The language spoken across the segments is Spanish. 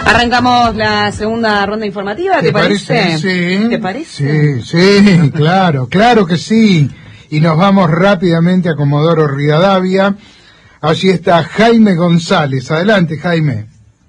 Arrancamos la segunda ronda informativa, ¿te parece? Sí. ¿Te parece? Sí, claro que sí. Y nos vamos rápidamente a Comodoro Rivadavia. Allí está Jaime González. Adelante, Jaime.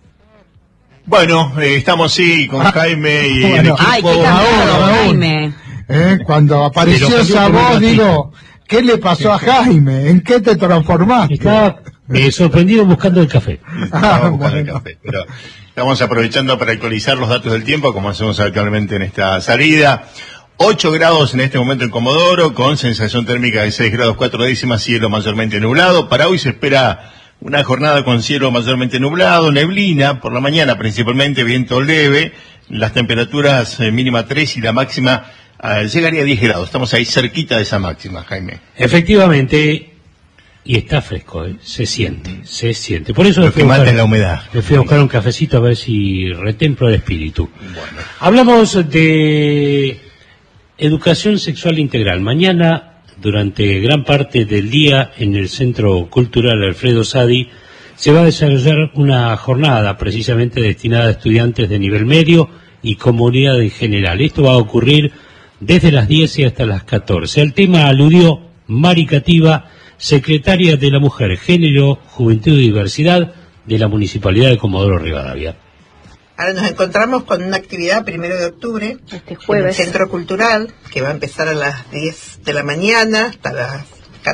Bueno, estamos con Jaime y el equipo. Ay, qué cambiado, Jaime. Cuando apareció esa voz, digo, ¿qué le pasó a Jaime? ¿En qué te transformaste? Estaba sorprendido buscando el café. Buscando el café, pero estamos aprovechando para actualizar los datos del tiempo, como hacemos habitualmente en esta salida. 8 grados en este momento en Comodoro, con sensación térmica de 6 grados 4 décimas, cielo mayormente nublado. Para hoy se espera una jornada con cielo mayormente nublado, neblina, por la mañana principalmente, viento leve, las temperaturas mínima 3 y la máxima llegaría a 10 grados. Estamos ahí cerquita de esa máxima, Jaime. Efectivamente, y está fresco, se siente. Por eso lo que mata es la humedad. Le fui a buscar un cafecito a ver si retemplo el espíritu. Bueno. Hablamos de educación sexual integral. Mañana, durante gran parte del día, en el Centro Cultural Alfredo Sadi, se va a desarrollar una jornada precisamente destinada a estudiantes de nivel medio y comunidad en general. Esto va a ocurrir desde las 10 y hasta las 14. Al tema aludió Mari Cativa, secretaria de la Mujer, Género, Juventud y Diversidad de la Municipalidad de Comodoro Rivadavia. Ahora nos encontramos con una actividad 1 de octubre, este jueves, en el Centro Cultural, que va a empezar a las 10 de la mañana hasta las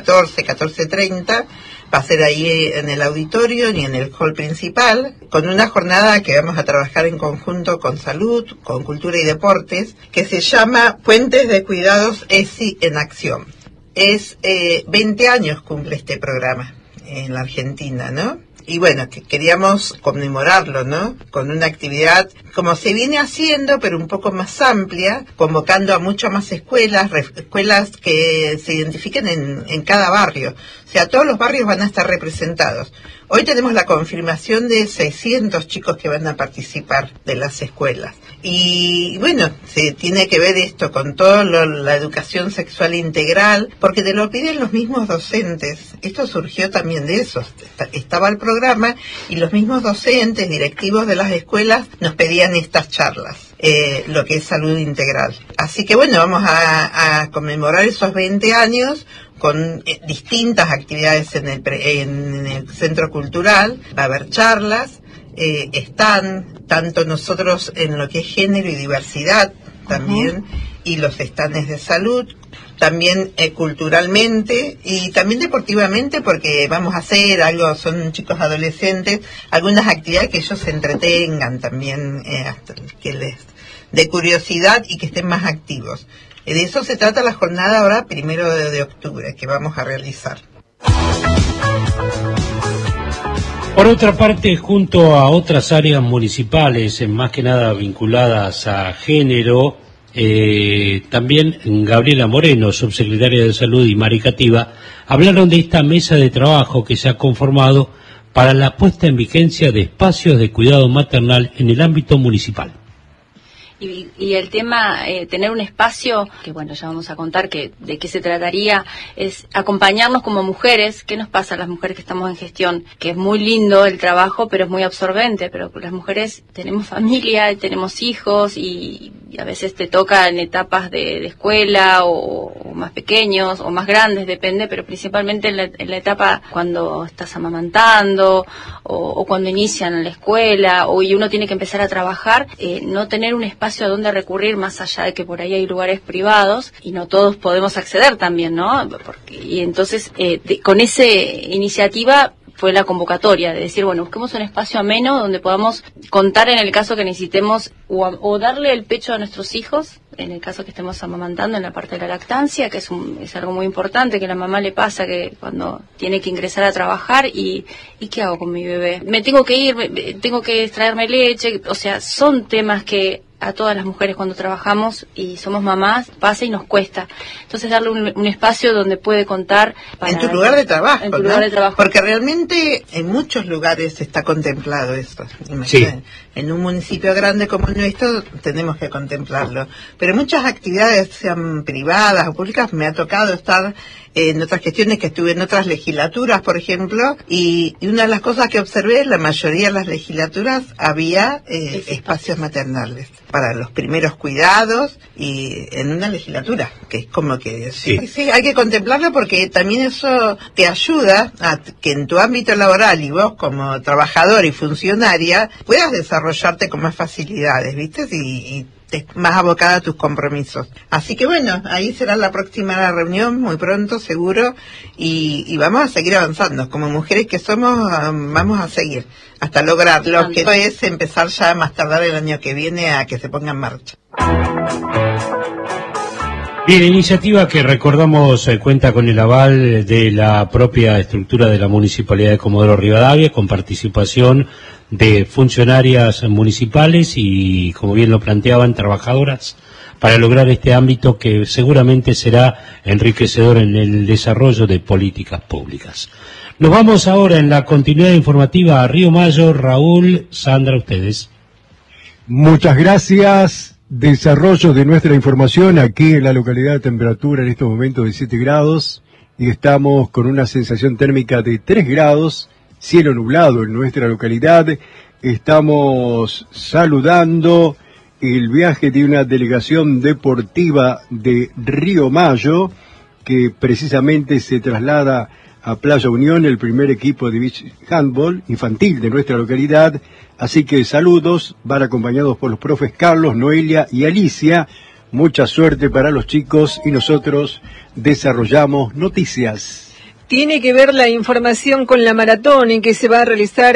14:30. Va a ser ahí en el auditorio y en el hall principal, con una jornada que vamos a trabajar en conjunto con Salud, con Cultura y Deportes, que se llama Puentes de Cuidados ESI en Acción. 20 años cumple este programa en la Argentina, ¿no? Y bueno, que queríamos conmemorarlo, ¿no? Con una actividad como se viene haciendo, pero un poco más amplia, convocando a muchas más escuelas que se identifiquen en cada barrio. O sea, todos los barrios van a estar representados. Hoy tenemos la confirmación de 600 chicos que van a participar de las escuelas. Y bueno, se tiene que ver esto con toda la educación sexual integral, porque te lo piden los mismos docentes. Esto surgió también de eso. Estaba el programa y los mismos docentes, directivos de las escuelas, nos pedían estas charlas, lo que es salud integral. Así que bueno, vamos a conmemorar esos 20 años con distintas actividades en el Centro Cultural. Va a haber charlas, están tanto nosotros en lo que es género y diversidad también, y los stands de salud, también culturalmente y también deportivamente, porque vamos a hacer algo, son chicos adolescentes, algunas actividades que ellos se entretengan también, que les dé curiosidad y que estén más activos. De eso se trata la jornada ahora 1 de octubre que vamos a realizar. Por otra parte, junto a otras áreas municipales, más que nada vinculadas a género, también Gabriela Moreno, subsecretaria de Salud, y Mari Cativa, hablaron de esta mesa de trabajo que se ha conformado para la puesta en vigencia de espacios de cuidado maternal en el ámbito municipal. Y el tema, tener un espacio, que bueno, ya vamos a contar de qué se trataría, es acompañarnos como mujeres. ¿Qué nos pasa a las mujeres que estamos en gestión? Que es muy lindo el trabajo, pero es muy absorbente, pero las mujeres tenemos familia, tenemos hijos y a veces te toca en etapas de escuela o más pequeños o más grandes, depende, pero principalmente en la etapa cuando estás amamantando o cuando inician la escuela y uno tiene que empezar a trabajar, no tener un espacio a donde recurrir más allá de que por ahí hay lugares privados y no todos podemos acceder también, ¿no? Y entonces con esa iniciativa fue la convocatoria de decir, bueno, busquemos un espacio ameno donde podamos contar en el caso que necesitemos o darle el pecho a nuestros hijos, en el caso que estemos amamantando en la parte de la lactancia, que es algo muy importante, que a la mamá le pasa que cuando tiene que ingresar a trabajar y ¿qué hago con mi bebé? Me tengo que ir, tengo que extraerme leche, o sea, son temas que a todas las mujeres cuando trabajamos y somos mamás, pasa y nos cuesta. Entonces darle un espacio donde puede contar en tu lugar de trabajo, en tu lugar de trabajo. Porque realmente en muchos lugares está contemplado esto. Sí. En un municipio grande como el nuestro tenemos que contemplarlo. Pero muchas actividades, sean privadas o públicas, me ha tocado estar en otras cuestiones, que estuve en otras legislaturas, por ejemplo, y una de las cosas que observé, la mayoría de las legislaturas había espacios maternales para los primeros cuidados, y en una legislatura, que es como que sí, hay que contemplarlo, porque también eso te ayuda a que en tu ámbito laboral y vos como trabajador y funcionaria puedas desarrollarte con más facilidades, ¿viste? Y más abocada a tus compromisos. Así que bueno, ahí será la próxima reunión, muy pronto seguro, y vamos a seguir avanzando. Como mujeres que somos, vamos a seguir hasta lograrlo, que es empezar ya más tardar el año que viene a que se ponga en marcha. Bien, iniciativa que recordamos cuenta con el aval de la propia estructura de la Municipalidad de Comodoro Rivadavia, con participación de funcionarias municipales y, como bien lo planteaban, trabajadoras, para lograr este ámbito que seguramente será enriquecedor en el desarrollo de políticas públicas. Nos vamos ahora en la continuidad informativa a Río Mayo. Raúl, Sandra, ustedes. Muchas gracias. Desarrollo de nuestra información aquí en la localidad, de temperatura en estos momentos de 7 grados y estamos con una sensación térmica de 3 grados, cielo nublado en nuestra localidad. Estamos saludando el viaje de una delegación deportiva de Río Mayo que precisamente se traslada a Playa Unión, el primer equipo de beach handball infantil de nuestra localidad. Así que saludos, van acompañados por los profes Carlos, Noelia y Alicia. Mucha suerte para los chicos y nosotros desarrollamos noticias. Tiene que ver la información con la maratón en que se va a realizar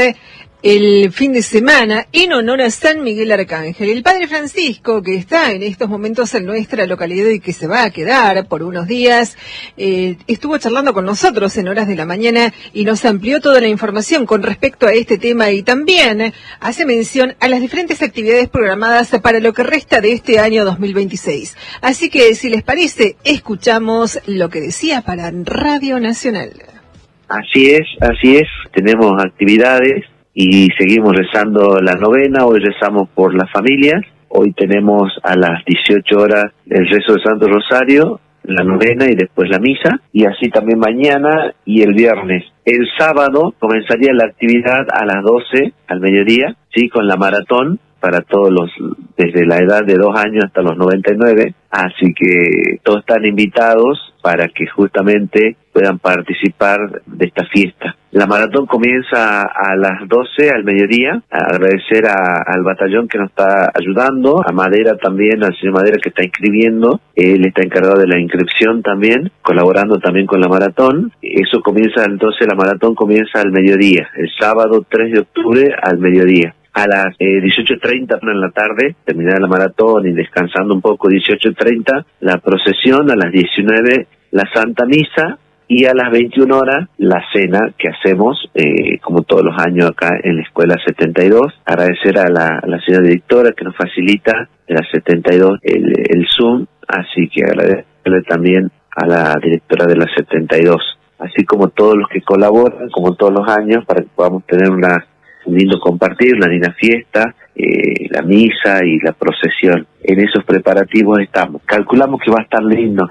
el fin de semana en honor a San Miguel Arcángel. El Padre Francisco, que está en estos momentos en nuestra localidad y que se va a quedar por unos días, estuvo charlando con nosotros en horas de la mañana y nos amplió toda la información con respecto a este tema, y también hace mención a las diferentes actividades programadas para lo que resta de este año 2026. Así que, si les parece, escuchamos lo que decía para Radio Nacional. Así es, tenemos actividades y seguimos rezando la novena. Hoy rezamos por las familias, hoy tenemos a las 18 horas el rezo de Santo Rosario, la novena y después la misa, y así también mañana y el viernes. El sábado comenzaría la actividad a las 12 al mediodía, sí, con la maratón para todos los, desde la edad de 2 años hasta los 99, así que todos están invitados para que justamente puedan participar de esta fiesta. La maratón comienza a las 12 al mediodía. Agradecer al batallón que nos está ayudando, a Madera también, al señor Madera que está inscribiendo. Él está encargado de la inscripción también, colaborando también con la maratón. Eso comienza entonces, la maratón comienza al mediodía, el sábado 3 de octubre al mediodía. A las 18:30 en la tarde, terminada la maratón y descansando un poco, 18:30, la procesión, a las 19 la Santa Misa, y a las 21 horas la cena que hacemos, como todos los años acá en la Escuela 72. Agradecer a la señora directora que nos facilita de la 72 el Zoom, así que agradecerle también a la directora de la 72, así como todos los que colaboran, como todos los años, para que podamos tener un lindo compartir, una linda fiesta, la misa y la procesión. En esos preparativos estamos. Calculamos que va a estar lindo,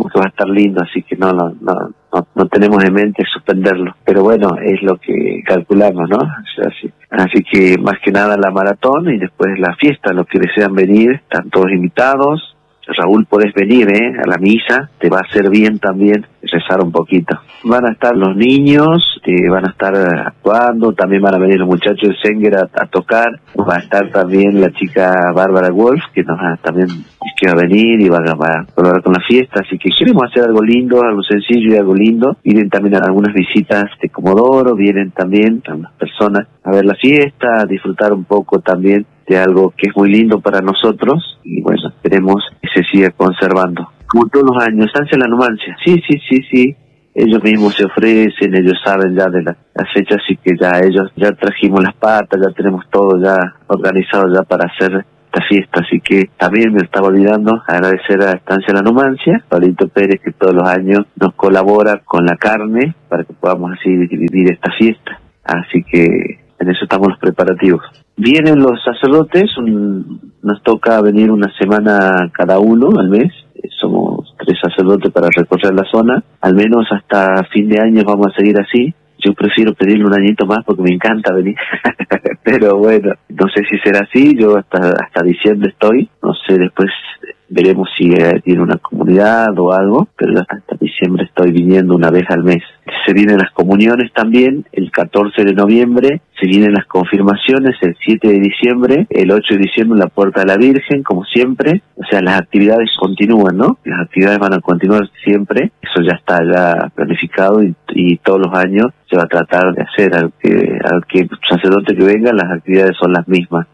así que no tenemos en mente suspenderlo. Pero bueno, es lo que calculamos, ¿no? Así que más que nada la maratón y después la fiesta. Los que desean venir, están todos invitados. Raúl, podés venir a la misa, te va a hacer bien también rezar un poquito. Van a estar los niños, van a estar actuando, también van a venir los muchachos de Senger a tocar, va a estar también la chica Bárbara Wolf, que nos también que va a venir y va a colaborar con la fiesta, así que queremos hacer algo lindo, algo sencillo y algo lindo. Vienen también algunas visitas de Comodoro, vienen también algunas personas a ver la fiesta, a disfrutar un poco también de algo que es muy lindo para nosotros, y bueno, esperemos que se siga conservando. Como todos los años, Estancia La Numancia, sí, ellos mismos se ofrecen, ellos saben ya de la fecha, así que ya trajimos las patas, ya tenemos todo ya organizado ya para hacer esta fiesta, así que también me estaba olvidando agradecer a Estancia La Numancia, Pablito Pérez, que todos los años nos colabora con la carne para que podamos así vivir esta fiesta, así que en eso estamos los preparativos. Vienen los sacerdotes, nos toca venir una semana cada uno al mes, somos 3 sacerdotes para recorrer la zona, al menos hasta fin de año vamos a seguir así. Yo prefiero pedirle un añito más porque me encanta venir, pero bueno, no sé si será así, yo hasta diciembre estoy, no sé, después veremos si tiene una comunidad o algo, pero hasta diciembre estoy viniendo una vez al mes. Se vienen las comuniones también, el 14 de noviembre, se vienen las confirmaciones, el 7 de diciembre, el 8 de diciembre la Puerta de la Virgen, como siempre, o sea, las actividades continúan, ¿no? Las actividades van a continuar siempre, eso ya está ya planificado y todos los años se va a tratar de hacer al que sacerdote que venga, las actividades son las mismas.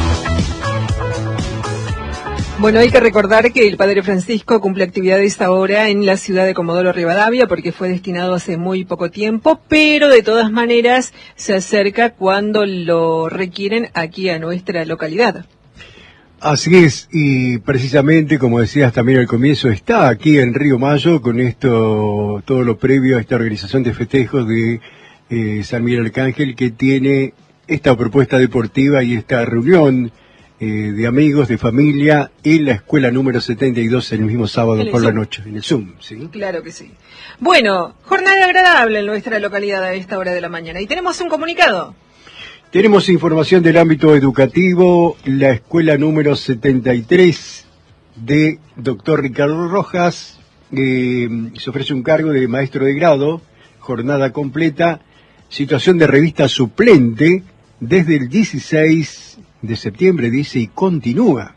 Bueno, hay que recordar que el Padre Francisco cumple actividades ahora en la ciudad de Comodoro Rivadavia porque fue destinado hace muy poco tiempo, pero de todas maneras se acerca cuando lo requieren aquí a nuestra localidad. Así es, y precisamente, como decías también al comienzo, está aquí en Río Mayo con esto, todo lo previo a esta organización de festejos de San Miguel Arcángel, que tiene esta propuesta deportiva y esta reunión de amigos, de familia, en la escuela número 72 el mismo sábado por la noche, en el Zoom, ¿sí? Claro que sí. Bueno, jornada agradable en nuestra localidad a esta hora de la mañana. Y tenemos un comunicado. Tenemos información del ámbito educativo, la escuela número 73 de Dr. Ricardo Rojas, se ofrece un cargo de maestro de grado, jornada completa, situación de revista suplente, desde el 16 de septiembre, dice, y continúa.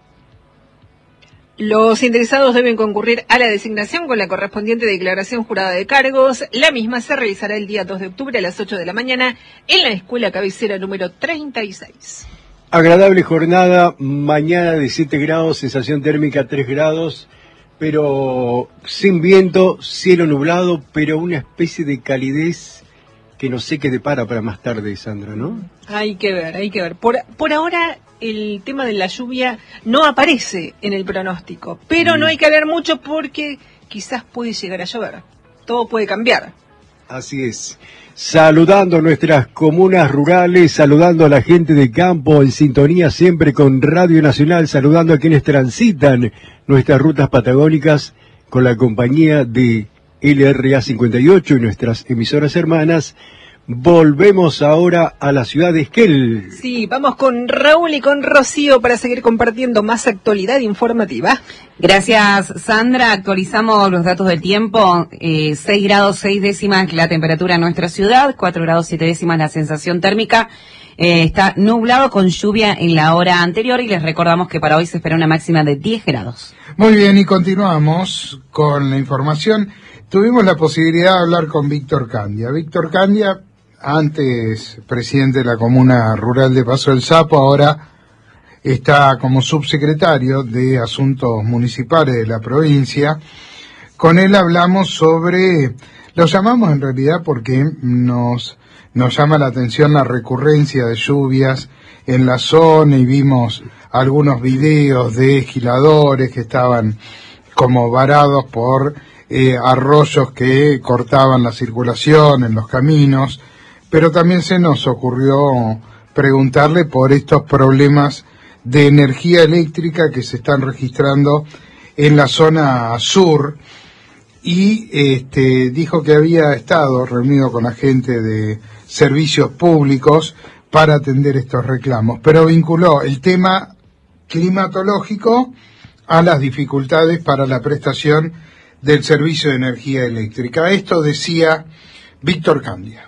Los interesados deben concurrir a la designación con la correspondiente declaración jurada de cargos. La misma se realizará el día 2 de octubre a las 8 de la mañana en la escuela cabecera número 36. Agradable jornada, mañana de 7 grados, sensación térmica 3 grados, pero sin viento, cielo nublado, pero una especie de calidez que no sé qué depara para más tarde, Sandra, ¿no? Hay que ver, hay que ver. Por ahora el tema de la lluvia no aparece en el pronóstico, pero no hay que hablar mucho porque quizás puede llegar a llover. Todo puede cambiar. Así es. Saludando a nuestras comunas rurales, saludando a la gente de campo en sintonía siempre con Radio Nacional, saludando a quienes transitan nuestras rutas patagónicas con la compañía de LRA 58 y nuestras emisoras hermanas. Volvemos ahora a la ciudad de Esquel. Sí, vamos con Raúl y con Rocío para seguir compartiendo más actualidad informativa. Gracias, Sandra. Actualizamos los datos del tiempo. 6 grados 6 décimas la temperatura en nuestra ciudad, 4 grados 7 décimas la sensación térmica. Está nublado con lluvia en la hora anterior y les recordamos que para hoy se espera una máxima de 10 grados. Muy bien, y continuamos con la información. Tuvimos la posibilidad de hablar con Víctor Candia. Víctor Candia, antes presidente de la comuna rural de Paso del Sapo, ahora está como subsecretario de Asuntos Municipales de la provincia. Con él hablamos sobre, lo llamamos en realidad porque nos llama la atención la recurrencia de lluvias en la zona y vimos algunos videos de esquiladores que estaban como varados por arroyos que cortaban la circulación en los caminos, pero también se nos ocurrió preguntarle por estos problemas de energía eléctrica que se están registrando en la zona sur, y dijo que había estado reunido con la gente de servicios públicos para atender estos reclamos, pero vinculó el tema climatológico a las dificultades para la prestación del servicio de energía eléctrica. Esto decía Víctor Candia.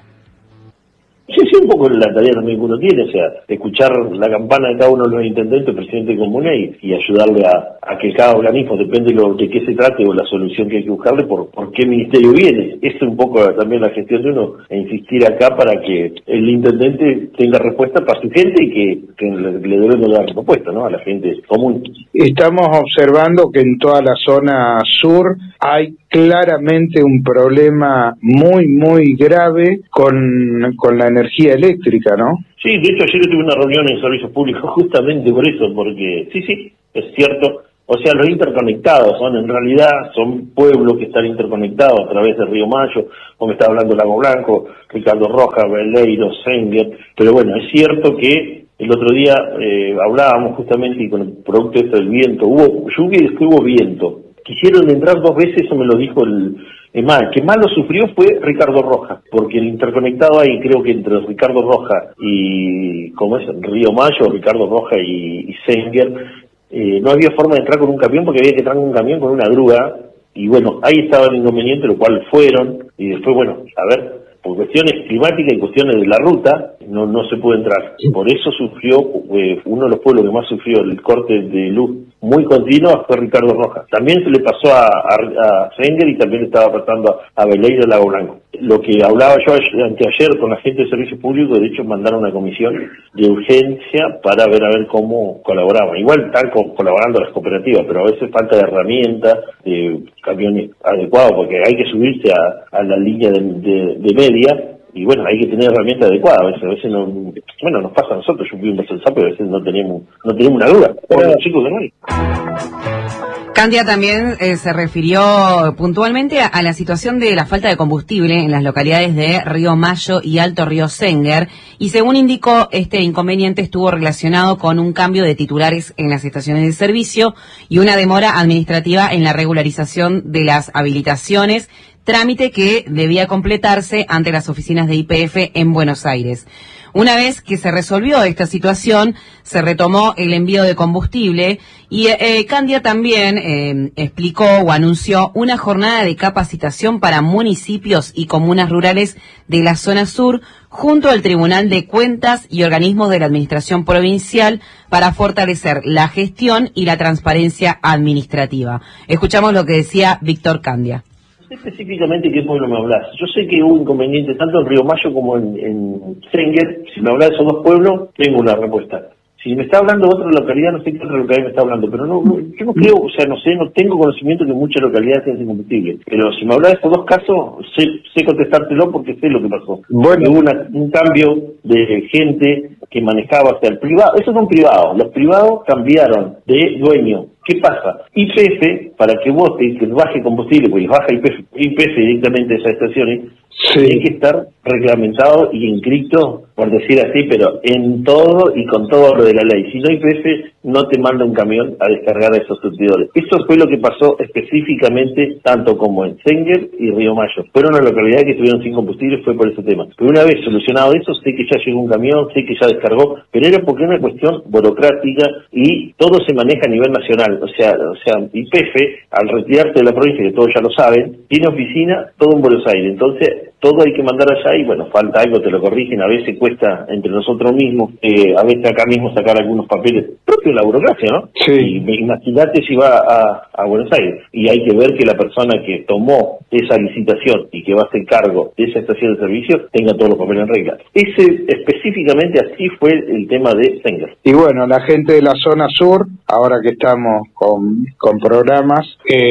Sí, un poco la tarea también que uno tiene, o sea, escuchar la campana de cada uno de los intendentes, presidente de comuna y ayudarle a que cada organismo, depende de qué se trate o la solución que hay que buscarle, por qué ministerio viene. Es un poco también la gestión de uno, e insistir acá para que el intendente tenga respuesta para su gente y que le debemos dar respuesta, ¿no?, a la gente común. Estamos observando que en toda la zona sur hay claramente un problema muy, muy grave con la energía eléctrica, ¿no? Sí, de hecho ayer tuve una reunión en servicios públicos justamente por eso, porque sí, es cierto. O sea, los interconectados en realidad son pueblos que están interconectados a través del Río Mayo, como está hablando Lago Blanco, Ricardo Rojas, Beleiro, Senger, pero bueno, es cierto que el otro día hablábamos justamente y con el producto del viento, hubo lluvia y después hubo viento. Quisieron entrar 2 veces, eso me lo dijo el que más lo sufrió fue Ricardo Rojas, porque el interconectado ahí, creo que entre Ricardo Rojas y, ¿cómo es? Río Mayo, Ricardo Rojas y Senger, no había forma de entrar con un camión porque había que entrar con un camión con una grúa, y bueno, ahí estaba el inconveniente, lo cual fueron, y después, bueno, a ver, por cuestiones climáticas y cuestiones de la ruta, no se puede entrar. Por eso sufrió, uno de los pueblos que más sufrió el corte de luz muy continuo fue Ricardo Rojas. También se le pasó a Senger y también le estaba pasando a Beleiro y Lago Blanco. Lo que hablaba yo anteayer con la gente de servicios públicos, de hecho mandaron una comisión de urgencia para ver cómo colaboraban. Igual están colaborando las cooperativas, pero a veces falta de herramientas, de camiones adecuados, porque hay que subirse a la línea de media, y bueno, hay que tener herramientas adecuadas. A veces no, bueno, nos pasa a nosotros, yo fui un el sapo y a veces no tenemos una grúa. Bueno, chicos, que no hay. Candia también se refirió puntualmente a la situación de la falta de combustible en las localidades de Río Mayo y Alto Río Senger, y según indicó, este inconveniente estuvo relacionado con un cambio de titulares en las estaciones de servicio y una demora administrativa en la regularización de las habilitaciones, trámite que debía completarse ante las oficinas de YPF en Buenos Aires. Una vez que se resolvió esta situación, se retomó el envío de combustible y Candia también explicó o anunció una jornada de capacitación para municipios y comunas rurales de la zona sur junto al Tribunal de Cuentas y organismos de la Administración Provincial para fortalecer la gestión y la transparencia administrativa. Escuchamos lo que decía Víctor Candia. No sé específicamente qué pueblo me hablas. Yo sé que hubo inconvenientes tanto en Río Mayo como en Senger. Si me hablas de esos 2 pueblos, tengo una respuesta. Si me está hablando de otra localidad, no sé qué otra localidad me está hablando, pero yo no creo, o sea, no tengo conocimiento que muchas localidades tengan sin combustible. Pero si me hablas de estos 2 casos, sé contestártelo porque sé lo que pasó. Bueno, hubo un cambio de gente que manejaba hacia el privado. Esos son privados. Los privados cambiaron de dueño. ¿Qué pasa? YPF, para que vos que baje combustible, pues baja YPF directamente a esas estaciones, tiene que estar reglamentado y inscrito, por decir así, pero en todo y con todo lo de la ley. Si no, YPF no te manda un camión a descargar a esos surtidores. Eso fue lo que pasó específicamente tanto como en Senger y Río Mayo. Fueron una localidad que estuvieron sin combustible, fue por ese tema. Pero una vez solucionado eso, sé que ya llegó un camión, sé que ya descargó, pero era porque era una cuestión burocrática y todo se maneja a nivel nacional. O sea, YPF, al retirarse de la provincia, que todos ya lo saben, tiene oficina todo en Buenos Aires. Entonces, todo hay que mandar allá y bueno, falta algo, te lo corrigen, a veces cuesta entre nosotros mismos, a veces acá mismo sacar algunos papeles propios de la burocracia, ¿no? Sí. Y imagínate si va a Buenos Aires y hay que ver que la persona que tomó esa licitación y que va a hacer cargo de esa estación de servicio tenga todos los papeles en regla. Ese específicamente así fue el tema de Senger. Y bueno, la gente de la zona sur, ahora que estamos con programas,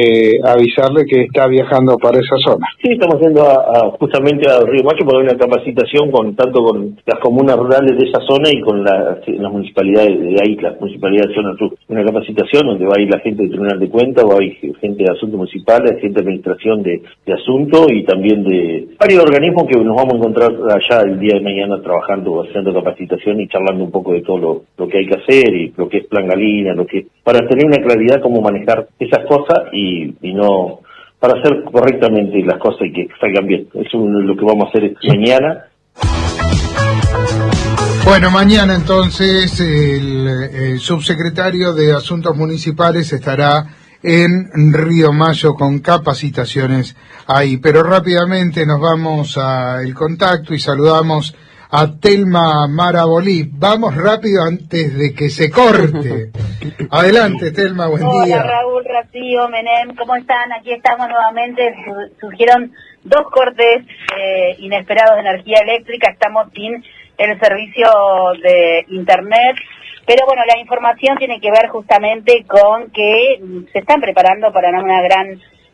avisarle que está viajando para esa zona. Sí, estamos yendo justamente a Río Mayo para una capacitación tanto con las comunas rurales de esa zona y con las municipalidades de ahí, la municipalidad de zona sur. Una capacitación donde va a ir la gente del Tribunal de Cuentas, va a ir gente de asuntos municipales, gente de administración de asuntos y también de varios organismos que nos vamos a encontrar allá el día de mañana trabajando, haciendo capacitación y charlando un poco de todo lo que hay que hacer y lo que es Plan Galina, para tener una claridad cómo manejar esas cosas y no para hacer correctamente las cosas y que salgan bien. Eso es lo que vamos a hacer mañana. Bueno, mañana entonces el subsecretario de Asuntos Municipales estará en Río Mayo con capacitaciones ahí. Pero rápidamente nos vamos al contacto y saludamos a Telma Marabolí. Vamos rápido antes de que se corte. Adelante, Telma, buen día. Hola, Raúl, Rocío, Menem, ¿cómo están? Aquí estamos nuevamente. Surgieron 2 cortes inesperados de energía eléctrica. Estamos sin el servicio de internet. Pero bueno, la información tiene que ver justamente con que se están preparando para una gran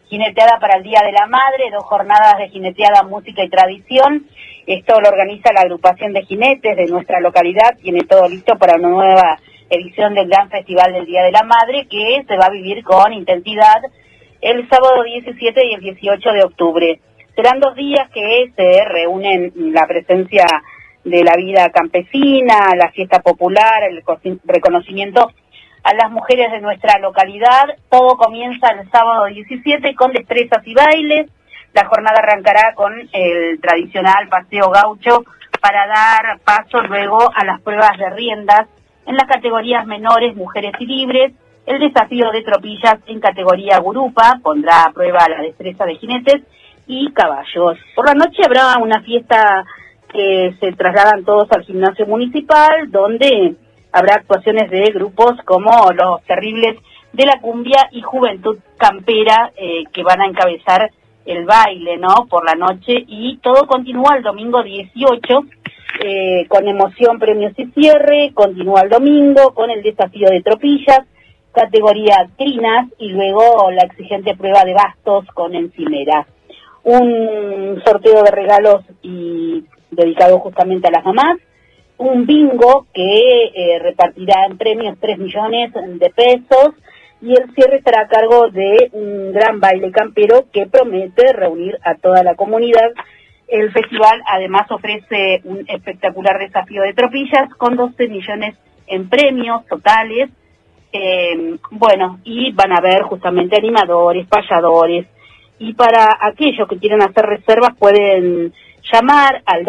jineteada para el Día de la Madre, 2 jornadas de jineteada, música y tradición. Esto lo organiza la agrupación de jinetes de nuestra localidad, tiene todo listo para una nueva edición del Gran Festival del Día de la Madre, que se va a vivir con intensidad el sábado 17 y el 18 de octubre. Serán 2 días que se reúnen la presencia de la vida campesina, la fiesta popular, el reconocimiento a las mujeres de nuestra localidad. Todo comienza el sábado 17 con destrezas y bailes. La jornada arrancará con el tradicional paseo gaucho para dar paso luego a las pruebas de riendas en las categorías menores, mujeres y libres. El desafío de tropillas en categoría gurupa pondrá a prueba la destreza de jinetes y caballos. Por la noche habrá una fiesta que se trasladan todos al gimnasio municipal, donde habrá actuaciones de grupos como Los Terribles de la Cumbia y Juventud Campera, que van a encabezar el baile, ¿no?, por la noche, y todo continúa el domingo 18, con emoción, premios y cierre. Continúa el domingo con el desafío de tropillas, categoría trinas, y luego la exigente prueba de bastos con encimera. Un sorteo de regalos y dedicado justamente a las mamás, un bingo que repartirá en premios 3 millones de pesos, y el cierre estará a cargo de un gran baile campero que promete reunir a toda la comunidad. El festival además ofrece un espectacular desafío de tropillas con 12 millones en premios totales. Bueno, y van a haber justamente animadores, payadores, y para aquellos que quieren hacer reservas pueden llamar al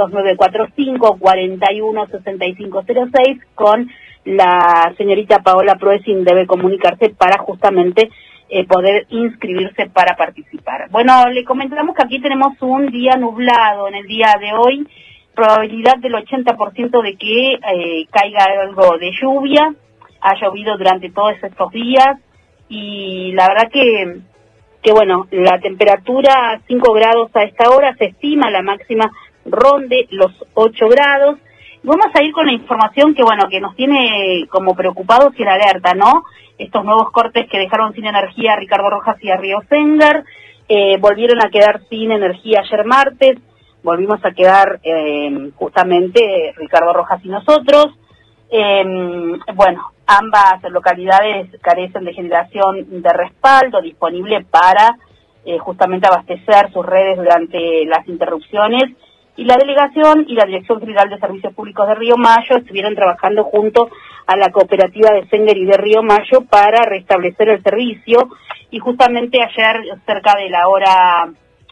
2945-416506 con la señorita Paola Proesín. Debe comunicarse para justamente poder inscribirse para participar. Bueno, le comentamos que aquí tenemos un día nublado en el día de hoy, probabilidad del 80% de que caiga algo de lluvia. Ha llovido durante todos estos días y la verdad que bueno, la temperatura 5 grados a esta hora, se estima la máxima ronde los 8 grados. Vamos a ir con la información que, bueno, que nos tiene como preocupados y en alerta, ¿no? Estos nuevos cortes que dejaron sin energía a Ricardo Rojas y a Río Sengar, volvieron a quedar sin energía ayer martes, volvimos a quedar justamente Ricardo Rojas y nosotros. Bueno, ambas localidades carecen de generación de respaldo disponible para justamente abastecer sus redes durante las interrupciones, y la delegación y la Dirección General de Servicios Públicos de Río Mayo estuvieron trabajando junto a la cooperativa de Sengar y de Río Mayo para restablecer el servicio, y justamente ayer cerca de la hora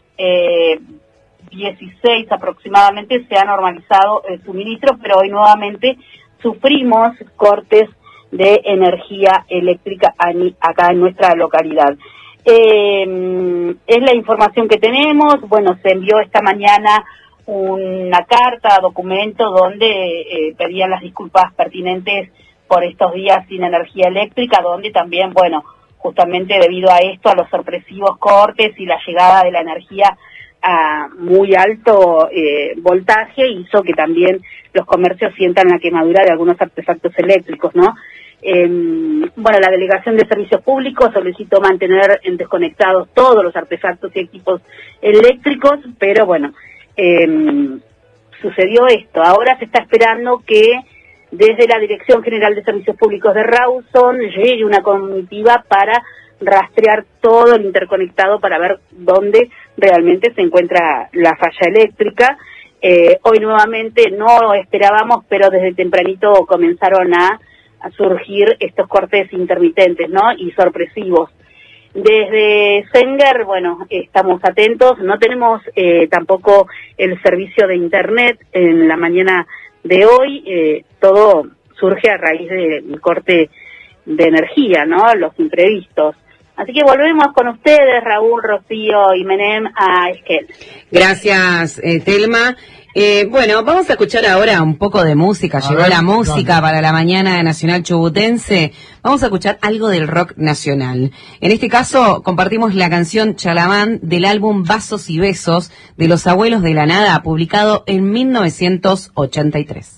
16 aproximadamente se ha normalizado el suministro, pero hoy nuevamente sufrimos cortes de energía eléctrica acá en nuestra localidad. Es la información que tenemos. Bueno, se envió esta mañana una carta, documento, donde pedían las disculpas pertinentes por estos días sin energía eléctrica, donde también, bueno, justamente debido a esto, a los sorpresivos cortes y la llegada de la energía a muy alto voltaje, hizo que también los comercios sientan la quemadura de algunos artefactos eléctricos, ¿no? Bueno, la Delegación de Servicios Públicos solicitó mantener desconectados todos los artefactos y equipos eléctricos, pero bueno, sucedió esto. Ahora se está esperando que desde la Dirección General de Servicios Públicos de Rawson llegue una comitiva para rastrear todo el interconectado para ver dónde realmente se encuentra la falla eléctrica. Hoy nuevamente no esperábamos, pero desde tempranito comenzaron a surgir estos cortes intermitentes, ¿no?, y sorpresivos. Desde Sengar, bueno, estamos atentos, no tenemos tampoco el servicio de internet en la mañana de hoy, todo surge a raíz del corte de energía, ¿no?, los imprevistos. Así que volvemos con ustedes, Raúl, Rocío y Menem, a Esquel. Gracias, Telma. Bueno, vamos a escuchar ahora un poco de música. Llegó la música para la mañana nacional chubutense. Vamos a escuchar algo del rock nacional. En este caso, compartimos la canción Chalamán del álbum Vasos y Besos de Los Abuelos de la Nada, publicado en 1983.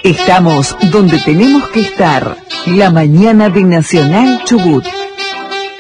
Estamos donde tenemos que estar. La mañana de Nacional Chubut.